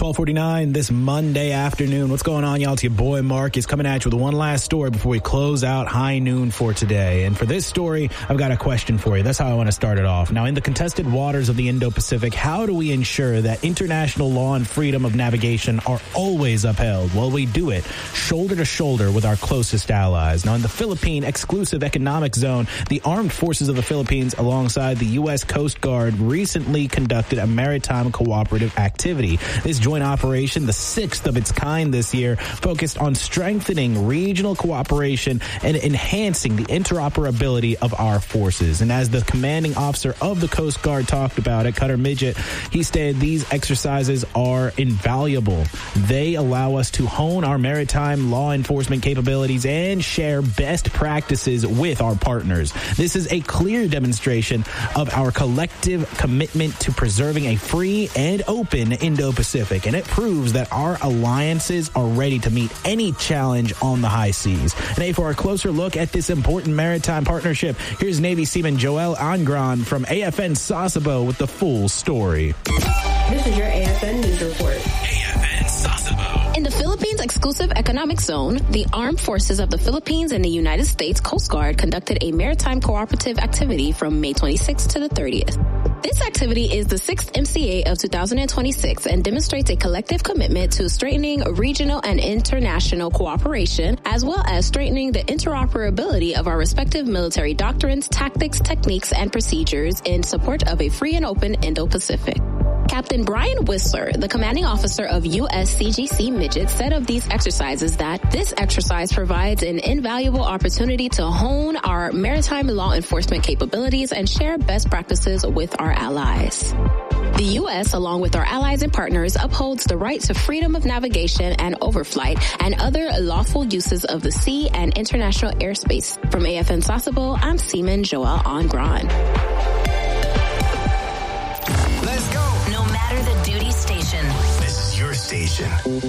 12:49 this Monday afternoon. What's going on, y'all? It's your boy Mark is coming at you with one last story before we close out high noon for today. And for this story, I've got a question for you. That's how I want to start it off. Now, in the contested waters of the Indo-Pacific, how do we ensure that international law and freedom of navigation are always upheld? Well, we do it shoulder to shoulder with our closest allies. Now, in the Philippine Exclusive Economic Zone, the Armed Forces of the Philippines, alongside the U.S. Coast Guard, recently conducted a maritime cooperative activity. This joint operation, the sixth of its kind this year, focused on strengthening regional cooperation and enhancing the interoperability of our forces. And as the commanding officer of the Coast Guard talked about it, Cutter Midget, he stated these exercises are invaluable. They allow us to hone our maritime law enforcement capabilities and share best practices with our partners. This is a clear demonstration of our collective commitment to preserving a free and open Indo-Pacific, and it proves that our alliances are ready to meet any challenge on the high seas. And hey, for a closer look at this important maritime partnership, here's Navy Seaman Joel Angran from AFN Sasebo with the full story. This is your AFN News Report. AFN Sasebo. In the Philippines Exclusive Economic Zone, the Armed Forces of the Philippines and the United States Coast Guard conducted a maritime cooperative activity from May 26th to the 30th. This activity is the 6th MCA of 2026 and demonstrates a collective commitment to strengthening regional and international cooperation, as well as strengthening the interoperability of our respective military doctrines, tactics, techniques, and procedures in support of a free and open Indo-Pacific. Captain Brian Whistler, the commanding officer of USCGC Midget, said of these exercises that this exercise provides an invaluable opportunity to hone our maritime law enforcement capabilities and share best practices with our allies. The U.S., along with our allies and partners, upholds the right to freedom of navigation and overflight and other lawful uses of the sea and international airspace. From AFN Sasebo, I'm Seaman Joel Angran. Let's go. No matter the duty station. This is your station.